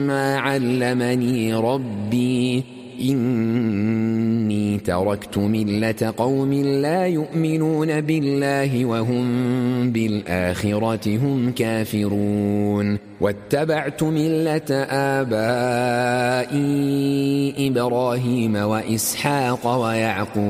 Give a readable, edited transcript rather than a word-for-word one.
ما علمني ربي إني تركت ملة قوم لا يؤمنون بالله وهم بالآخرة هم كافرون واتبعت ملة آبائي إبراهيم وإسحاق ويعقوب